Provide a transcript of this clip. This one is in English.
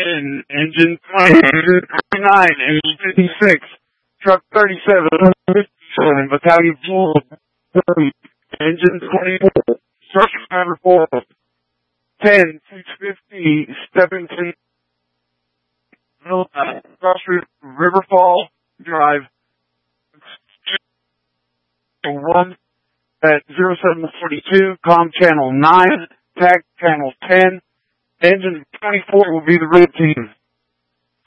in engine 20, engine 29, engine 56, truck 37, 57, battalion 30, engine 24, structure number 4, 10, 650, Stebbington, Cross Riverfall Drive, 1 at 0742, com channel 9, tag channel 10, engine 24 will be the red team.